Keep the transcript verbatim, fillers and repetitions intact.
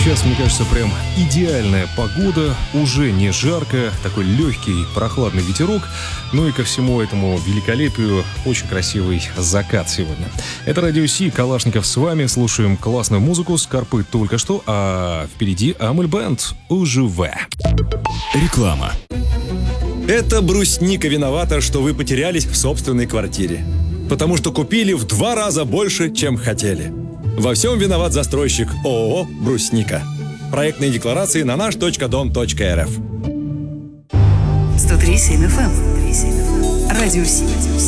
Сейчас, мне кажется, прям идеальная погода, уже не жарко, такой легкий прохладный ветерок, ну и ко всему этому великолепию очень красивый закат сегодня. Это Радио Си, Калашников с вами, слушаем классную музыку, Скорпы только что, а впереди Амель Бенд «Уживе». Реклама. Это брусника виновата, что вы потерялись в собственной квартире. Потому что купили в два раза больше, чем хотели. Во всем виноват застройщик ООО «Брусника». Проектные декларации на наш точка дом точка эр эф. сто три семь эф эм. Радио Си.